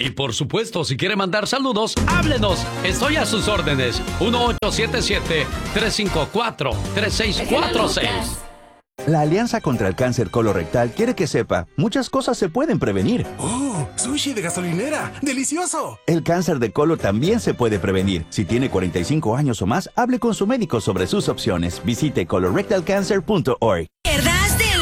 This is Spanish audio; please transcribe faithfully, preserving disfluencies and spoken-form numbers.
Y por supuesto, si quiere mandar saludos, háblenos. Estoy a sus órdenes. uno ocho siete siete, tres cinco cuatro, tres seis cuatro seis. La Alianza contra el Cáncer Colorectal quiere que sepa, muchas cosas se pueden prevenir. ¡Oh! ¡Sushi de gasolinera! ¡Delicioso! El cáncer de colon también se puede prevenir. Si tiene cuarenta y cinco años o más, hable con su médico sobre sus opciones. Visite colorectal cancer punto org. ¿Verdad?